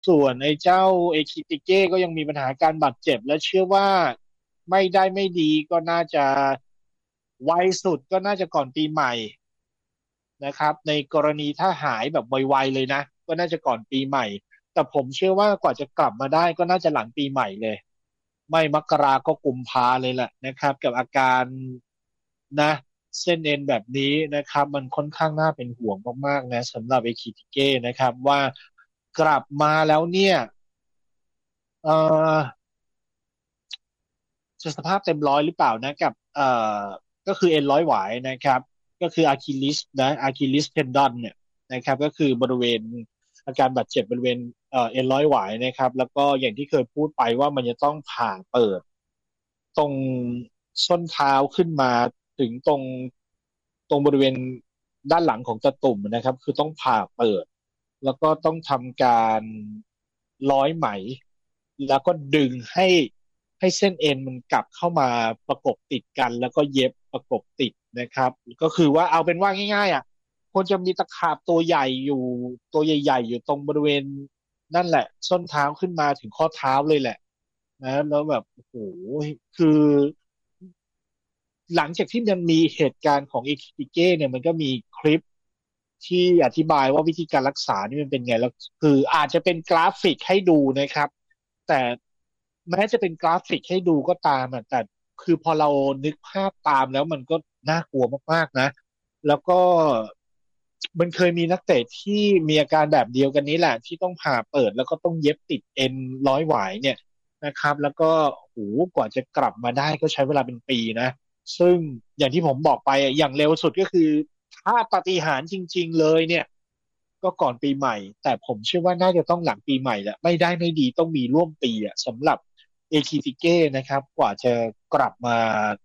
ส่วนไอ้เจ้าเอคิติเก้ก็ยังมีปัญหาการบาดเจ็บและเชื่อว่าไม่ได้ไม่ดีก็น่าจะไวสุดก็น่าจะก่อนปีใหม่นะครับในกรณีถ้าหายแบบไวๆเลยนะก็น่าจะก่อนปีใหม่แต่ผมเชื่อว่ากว่าจะกลับมาได้ก็น่าจะหลังปีใหม่เลยไม่มกราก็กุมภาเลยแหละนะครับกับอาการนะเส้นเอ็นแบบนี้นะครับมันค่อนข้างน่าเป็นห่วงมากๆนะสำหรับเอคิติเก้นะครับว่ากลับมาแล้วเนี่ยเอ่อ จะสภาพเต็มร้อยหรือเปล่านะกับก็คือเอ็นร้อยหวายนะครับก็คืออะคิลิสนะอะคิลิสเทนดอนเนี่ยนะครับก็คือบริเวณอาการบาดเจ็บบริเวณเอ็นร้อยหวายนะครับแล้วก็อย่างที่เคยพูดไปว่ามันจะต้องผ่าเปิดตรงส้นเท้าขึ้นมาถึงตรงบริเวณด้านหลังของตะตุ่มนะครับคือต้องผ่าเปิดแล้วก็ต้องทำการร้อยไหมแล้วก็ดึงให้เส้นเอ็นมันกลับเข้ามาประกบติดกันแล้วก็เย็บประกบติดนะครับก็คือว่าเอาเป็นว่าง่ายๆอ่ะควรจะมีตะขาบตัวใหญ่อยู่ตัวใหญ่ๆอยู่ตรงบริเวณนั่นแหละส้นเท้าขึ้นมาถึงข้อเท้าเลยแหละนะแล้วแบบโอ้โหคือหลังจากที่มันมีเหตุการณ์ของเอคิติเก้เนี่ยมันก็มีคลิปที่อธิบายว่าวิธีการรักษานี่มันเป็นไงแล้วคืออาจจะเป็นกราฟิกให้ดูนะครับ แต่แม้จะเป็นกราฟิกให้ดูก็ตามอ่ะแต่คือพอเรานึกภาพตามแล้วมันก็น่ากลัวมากๆนะแล้วก็มันเคยมีนักเตะที่มีอาการแบบเดียวกันนี้แหละที่ต้องผ่าเปิดแล้วก็ต้องเย็บติดเอ็นร้อยหวายเนี่ยนะครับแล้วก็โหกว่าจะกลับมาได้ก็ใช้เวลาเป็นปีนะซึ่งอย่างที่ผมบอกไปอะอย่างเร็วสุดก็คือถ้าปาฏิหาริย์จริงๆเลยเนี่ย ก็ก่อนปีใหม่แต่ผมเชื่อว่าน่าจะต้องหลังปีใหม่แหละไม่ได้ไม่ดีต้องมีร่วมปีอ่ะสำหรับเอคิติเก้นะครับกว่าจะกลับมา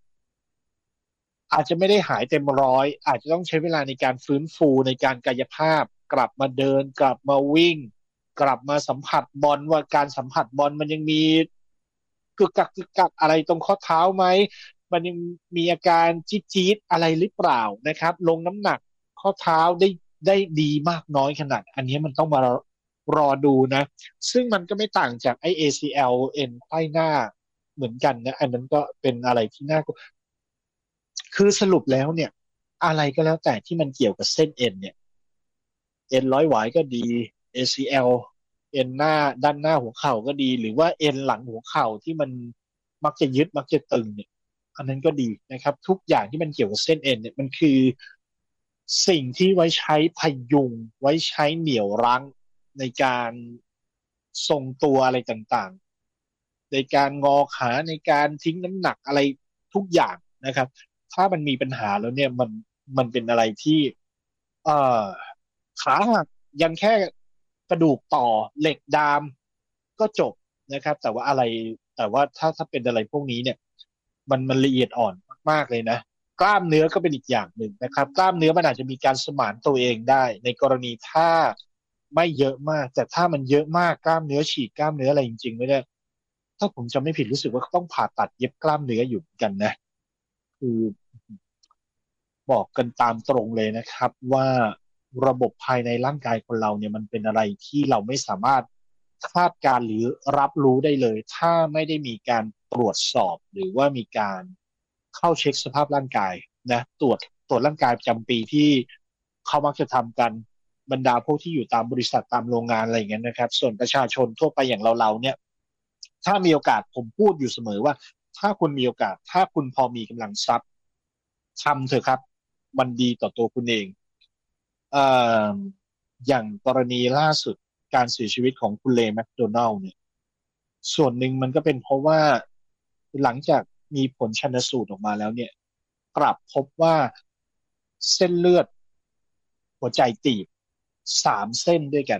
อาจจะไม่ได้หายเต็มร้อยอาจจะต้องใช้เวลาในการฟื้นฟูในการกายภาพกลับมาเดินกลับมาวิ่งกลับมาสัมผัสบอลว่าการสัมผัสบอลมันยังมีกึกกักอะไรตรงข้อเท้าไหมมันยังมีอาการจี๊ดอะไรหรือเปล่านะครับลงน้ำหนักข้อเท้าได้ดีมากน้อยขนาดอันนี้มันต้องมารอดูนะซึ่งมันก็ไม่ต่างจากไอ้ ACL เอ็นไขว้หน้าเหมือนกันนะอันนั้นก็เป็นอะไรที่น่ากลัวคือสรุปแล้วเนี่ยอะไรก็แล้วแต่ที่มันเกี่ยวกับเส้นเอ็นเนี่ยเอ็นร้อยหวายก็ดี ACL เอ็นหน้าด้านหน้าหัวเข่าก็ดีหรือว่าเอ็นหลังหัวเข่าที่มันมักจะยึดมักจะตึงเนี่ยอันนั้นก็ดีนะครับทุกอย่างที่มันเกี่ยวกับเส้นเอ็นเนี่ยมันคือสิ่งที่ไว้ใช้พยุงไว้ใช้เหนี่ยวรั้งในการทรงตัวอะไรต่างๆในการงอขาในการทิ้งน้ำหนักอะไรทุกอย่างนะครับถ้ามันมีปัญหาแล้วเนี่ยมันเป็นอะไรที่เอ่อขาหักยังแค่กระดูกต่อเหล็กดามก็จบนะครับแต่ว่าถ้าเป็นอะไรพวกนี้เนี่ยมันละเอียดอ่อนมากๆเลยนะกล้ามเนื้อก็เป็นอีกอย่างหนึ่งนะครับกล้ามเนื้อมันอาจจะมีการสมานตัวเองได้ในกรณีถ้าไม่เยอะมากแต่ถ้ามันเยอะมากกล้ามเนื้อฉีกกล้ามเนื้ออะไรจริงๆไม่ได้ถ้าผมจำไม่ผิดรู้สึกว่าต้องผ่าตัดเย็บกล้ามเนื้ออยู่เหมือนกันนะคือบอกกันตามตรงเลยนะครับว่าระบบภายในร่างกายคนเราเนี่ยมันเป็นอะไรที่เราไม่สามารถคาดการณ์หรือรับรู้ได้เลยถ้าไม่ได้มีการตรวจสอบหรือว่ามีการเข้าเช็คสภาพร่างกายนะตรวจร่างกายประจำปีที่เขามักจะทำกันบรรดาพวกที่อยู่ตามบริษัทตามโรงงานอะไรอย่างเงี้ยนะครับส่วนประชาชนทั่วไปอย่างเราเนี่ยถ้ามีโอกาสผมพูดอยู่เสมอว่าถ้าคุณมีโอกาสถ้าคุณพอมีกำลังทรัพย์ทำเถอะครับมันดีต่อตัวคุณเองเอ่ออย่างกรณีล่าสุดการเสียชีวิตของคุณเลย์แมคโดนัลด์เนี่ย ส่วนหนึ่งมันก็เป็นเพราะว่าหลังจากมีผลชันสูตรออกมาแล้วเนี่ยกลับพบว่าเส้นเลือดหัวใจตีบ3 เส้นด้วยกัน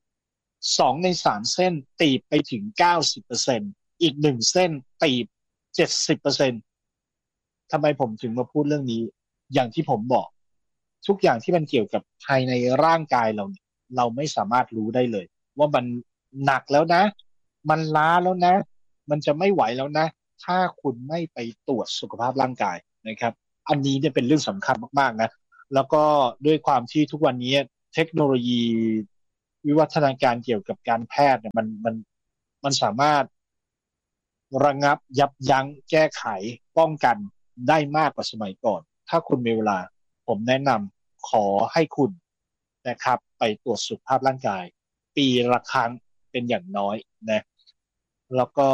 2 ใน 3 เส้นตีบไปถึง90%อีก1 เส้นตีบ70%ทำไมผมถึงมาพูดเรื่องนี้อย่างที่ผมบอกทุกอย่างที่มันเกี่ยวกับภายในร่างกายเราเนี่ยเราไม่สามารถรู้ได้เลยว่ามันหนักแล้วนะมันล้าแล้วนะมันจะไม่ไหวแล้วนะถ้าคุณไม่ไปตรวจสุขภาพร่างกายนะครับอันนี้เนี่ยเป็นเรื่องสำคัญมากๆนะแล้วก็ด้วยความที่ทุกวันนี้เทคโนโลยีวิวัฒนาการเกี่ยวกับการแพทย์เนี่ยมันสามารถระงับยับยั้งแก้ไขป้องกันได้มากกว่าสมัยก่อนถ้าคุณมีเวลาผมแนะนำขอให้คุณนะครับไปตรวจสุขภาพร่างกายปีละครั้งเป็นอย่างน้อยนะแล้วก็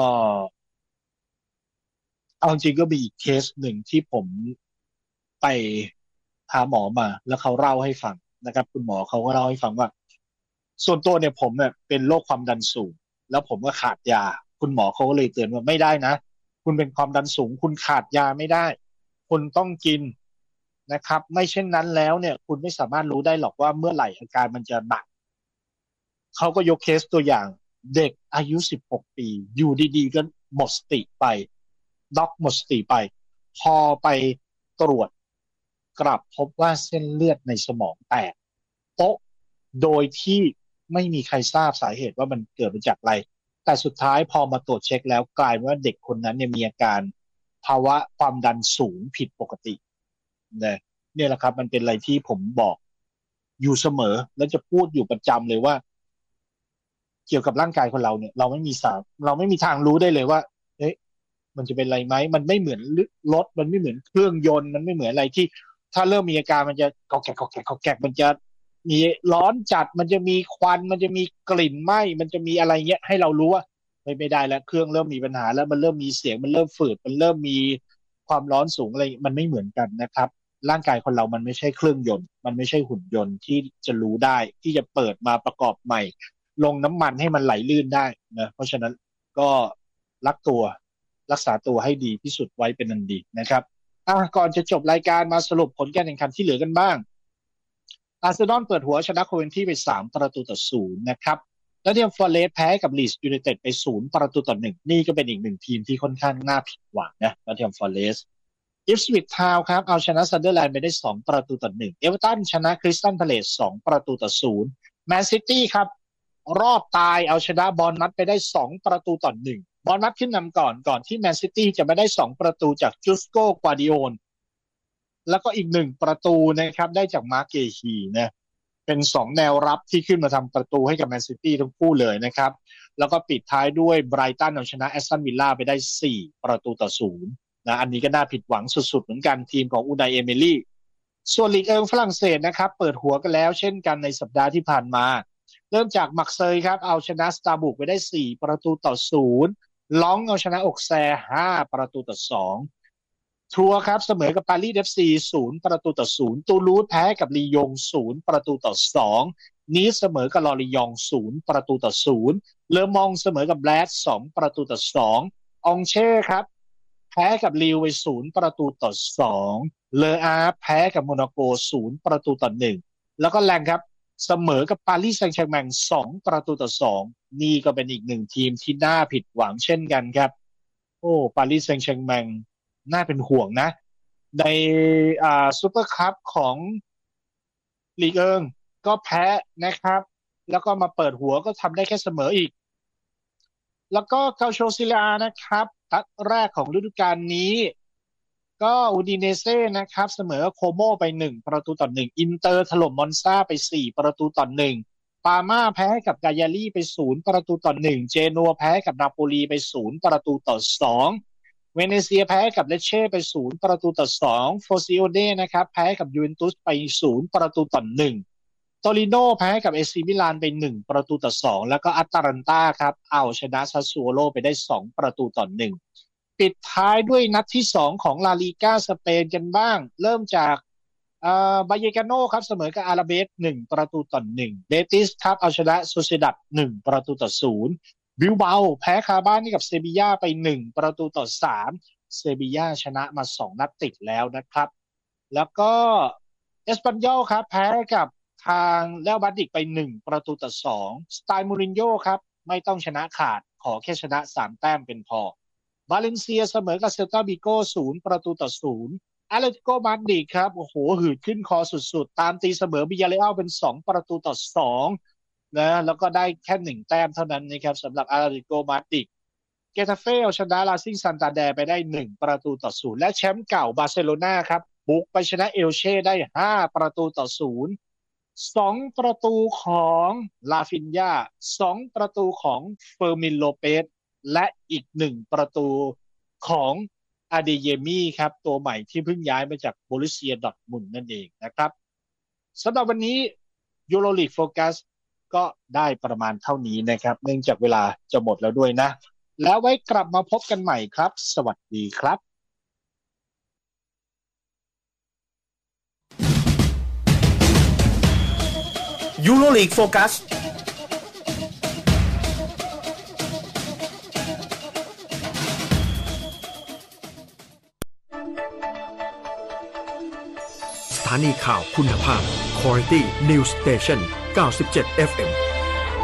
เอาจริงก็มีอีกเคสหนึ่งที่ผมไปหาหมอมาแล้วเขาเล่าให้ฟังนะครับคุณหมอเขาก็เล่าให้ฟังว่าส่วนตัวเนี่ยผมเนี่ยเป็นโรคความดันสูงแล้วผมก็ขาดยาคุณหมอเขาก็เลยเตือนว่าไม่ได้นะคุณเป็นความดันสูงคุณขาดยาไม่ได้คุณต้องกินนะครับไม่เช่นนั้นแล้วเนี่ยคุณไม่สามารถรู้ได้หรอกว่าเมื่อไหร่อาการมันจะหนักเขาก็ยกเคสตัวอย่างเด็กอายุ16ปีอยู่ดีๆก็หมดสติไปน็อกหมดสติไปพอไปตรวจกลับพบว่าเส้นเลือดในสมองแตกโป๊ะโดยที่ไม่มีใครทราบสาเหตุว่ามันเกิดมาจากอะไรแต่สุดท้ายพอมาตรวจเช็คแล้วกลายว่าเด็กคนนั้นเนี่ยมีอาการภาวะความดันสูงผิดปกติเนี่ยแหละครับมันเป็นอะไรที่ผมบอกอยู่เสมอและจะพูดอยู่ประจำเลยว่าเกี่ยวกับร่างกายคนเราเนี่ยเราไม่มีทางรู้ได้เลยว่าเอ๊ะมันจะเป็นอะไรไหมมันไม่เหมือนรถมันไม่เหมือนเครื่องยนต์มันไม่เหมือนอะไรที่ถ้าเริ่มมีอาการมันจะกอกแกกกอกแกกกอกแกกมันจะมีร้อนจัดมันจะมีควันมันจะมีกลิ่นไหม้มันจะมีอะไรเงี้ยให้เรารู้ว่าไม่ได้แล้วเครื่องเริ่มมีปัญหาแล้วมันเริ่มมีเสียงมันเริ่มฝืดมันเริ่มมีความร้อนสูงอะไรมันไม่เหมือนกันนะครับ ร่างกายคนเรามันไม่ใช่เครื่องยนต์มันไม่ใช่หุ่นยนต์ที่จะรู้ได้ที่จะเปิดมาประกอบใหม่ลงน้ำมันให้มันไหลลื่นได้นะเพราะฉะนั้นก็รักตัวรักษาตัวให้ดีที่สุดไว้เป็นอันดีนะครับก่อนจะจบรายการมาสรุปผลการแข่งขันที่เหลือกันบ้างอาร์เซนอลเปิดหัวชนะโคเวนที่ไป3-0นะครับแล้วเนี่ยฟอร์เรสต์แพ้กับลีดส์ยูไนเต็ดไป0-1นี่ก็เป็นอีกหนึ่งทีมที่ค่อนข้างน่าผิดหวังนะแล้วเนี่ยฟอร์เรสต์ อิฟสวิททาวน์ครับเอาชนะซันเดอร์แลนด์ไปได้2-1เอเวอร์ตันชนะคริสตัลพาเลซ2-0แมนซิตี้ครับรอบตายเอาชนะบอร์นมัธไปได้2-1บอร์นมัธขึ้นนำก่อนที่แมนซิตี้จะไม่ได้2 ประตูจากจูสโกกวาดิโอนแล้วก็อีก1 ประตูนะครับได้จากมาร์เกฮีนะเป็น2 แนวรับที่ขึ้นมาทำประตูให้กับแมนซิตี้ทั้งคู่เลยนะครับแล้วก็ปิดท้ายด้วยไบรตันเอาชนะแอสตันวิลล่าไปได้4-0นะอันนี้ก็น่าผิดหวังสุดๆเหมือนกันทีมของอูไนเอเมรี่ส่วนลีกเอิงฝรั่งเศสนะครับเปิดหัวกันแล้วเช่นกันในสัปดาห์ที่ผ่านมาเริ่มจากมักเซยครับเอาชนะสตาร์บุกไปได้4-0ล้องเอาชนะอกแซ5-2ทัวร์ครับเสมอกับปารีสเอฟซี0-0ตูลูสแพ้กับลียง0-2นีสเสมอกับลอริยอง0-0เลอมองเสมอกับแบลส2-2องเช่ครับแพ้กับลิวไป0-2เลออาร์แพ้กับโมนาโก0-1แล้วก็แรงครับเสมอกับปารีสแซงต์แชร์แมง2-2นี่ก็เป็นอีกหนึ่งทีมที่น่าผิดหวังเช่นกันครับโอ้ปารีสแซงต์แชร์แมงน่าเป็นห่วงนะในซูเปอร์คัพของลีกเอิงก็แพ้นะครับแล้วก็มาเปิดหัวก็ทำได้แค่เสมออีกแล้วก็เกาโชซิลานะครับนัดแรกของฤดูกาลนี้ก็อูดิเนเซ่นะครับเสมอโคโมไป1-1อินเตอร์ถล่มมอนซาไป4-1ปาม่าแพ้กับกายาลีไป0-1เจนัวแพ้กับนาโปลีไป0-2เวเนเซียแพ้กับเลเช่ไป0-2โฟซิโอเน่นะครับแพ้กับยูเวนตุสไป0-1โตริโนแพ้กับเอซีมิลานไป1-2แล้วก็อัตแลนตาครับเอาชนะซาสซูโอโลไปได้2-1ปิดท้ายด้วยนัดที่2ของลาลีกาสเปนกันบ้างเริ่มจากบาเยกาโนครับเสมอกับอาราเบส1-1เบติสครับเอาชนะโซเซดัด1-0บิลเบาแพ้คาบ้านให้กับเซบีย่าไป1-3เซบีย่าชนะมา2นัดติดแล้วนะครับแล้วก็เอสปันยอลครับแพ้กับทางเรอัลมาดริดไป1-2สไตล์มูรินโญ่ครับไม่ต้องชนะขาดขอแค่ชนะ3 แต้มเป็นพอวาเลนเซียเสมอกับเซลตาบิโก้0-0อาร์เลติโกมาดริดครับโอ้โหหืดขึ้นคอสุดๆตามตีเสมอบิยาเรอัลเป็น2-2นะแล้วก็ได้แค่1 แต้มเท่านั้นนะครับสำหรับอาร์เลติโกมาดริดเกตาเฟ่เอาชนะลาซิงซันตาแดร์ไปได้1-0และแชมป์เก่าบาร์เซโลนาครับบุกไปชนะเอลเช่ได้5-0 2 ประตูของลาฟินยา2 ประตูของเฟอร์มินโลเปสและอีก1 ประตูของอาเดเยมี่ครับตัวใหม่ที่เพิ่งย้ายมาจากโบรุสเซียดอร์ทมุนด์นั่นเองนะครับสำหรับวันนี้ยูโรลีกโฟกัสก็ได้ประมาณเท่านี้นะครับเนื่องจากเวลาจะหมดแล้วด้วยนะแล้วไว้กลับมาพบกันใหม่ครับสวัสดีครับยูโรลีกโฟกัสสถานีข่าวคุณภาพ Quality News Station 97 FM